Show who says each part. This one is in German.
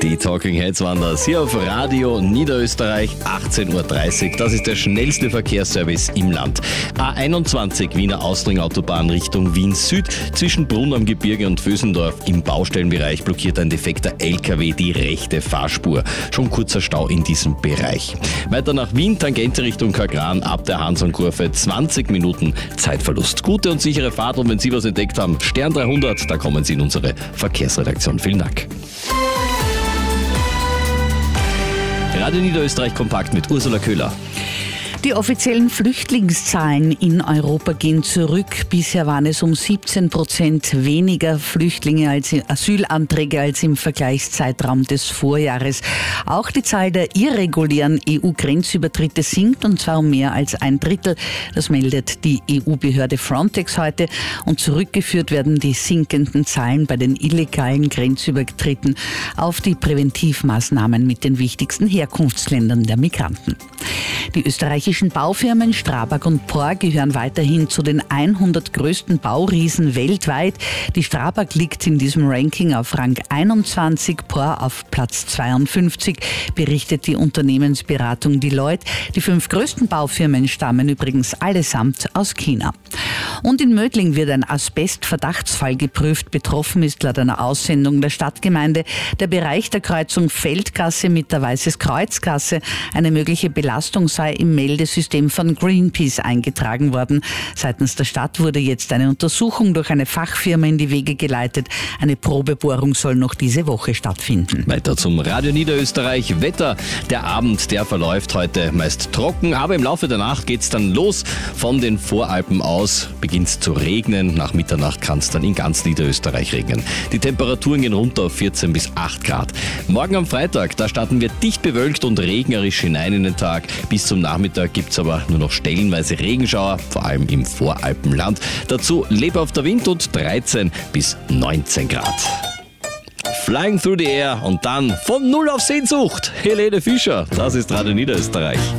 Speaker 1: Die Talking Heads waren das hier auf Radio Niederösterreich, 18.30 Uhr. Das ist der schnellste Verkehrsservice im Land. A21 Wiener Austring-Autobahn Richtung Wien Süd. Zwischen Brunn am Gebirge und Vösendorf im Baustellenbereich blockiert ein defekter LKW die rechte Fahrspur. Schon kurzer Stau in diesem Bereich. Weiter nach Wien, Tangente Richtung Kagran, ab der Hansonkurve 20 Minuten Zeitverlust. Gute und sichere Fahrt, und wenn Sie was entdeckt haben, Stern 300, da kommen Sie in unsere Verkehrsredaktion. Vielen Dank. Radio Niederösterreich kompakt mit Ursula Köhler.
Speaker 2: Die offiziellen Flüchtlingszahlen in Europa gehen zurück. Bisher waren es um 17% weniger Asylanträge als im Vergleichszeitraum des Vorjahres. Auch die Zahl der irregulären EU-Grenzübertritte sinkt, und zwar um mehr als 1/3. Das meldet die EU-Behörde Frontex heute. Und zurückgeführt werden die sinkenden Zahlen bei den illegalen Grenzübertritten auf die Präventivmaßnahmen mit den wichtigsten Herkunftsländern der Migranten. Die österreichischen Baufirmen Strabag und POR gehören weiterhin zu den 100 größten Bauriesen weltweit. Die Strabag liegt in diesem Ranking auf Rang 21, POR auf Platz 52, berichtet die Unternehmensberatung Deloitte. Die 5 größten Baufirmen stammen übrigens allesamt aus China. Und in Mödling wird ein Asbest-Verdachtsfall geprüft. Betroffen ist laut einer Aussendung der Stadtgemeinde der Bereich der Kreuzung Feldgasse mit der Weißes-Kreuz-Gasse. Eine mögliche Belastung sei im Meldesystem von Greenpeace eingetragen worden. Seitens der Stadt wurde jetzt eine Untersuchung durch eine Fachfirma in die Wege geleitet. Eine Probebohrung soll noch diese Woche stattfinden.
Speaker 1: Weiter zum Radio Niederösterreich Wetter. Der Abend, der verläuft heute meist trocken, aber im Laufe der Nacht geht's dann los. Von den Voralpen aus beginnt es zu regnen. Nach Mitternacht kann es dann in ganz Niederösterreich regnen. Die Temperaturen gehen runter auf 14 bis 8 Grad. Morgen am Freitag, da starten wir dicht bewölkt und regnerisch hinein in den Tag. Bis zum Nachmittag gibt es aber nur noch stellenweise Regenschauer, vor allem im Voralpenland. Dazu lebhafter Wind und 13 bis 19 Grad. Flying through the air und dann von Null auf Sehnsucht. Helene Fischer, das ist Radio Niederösterreich.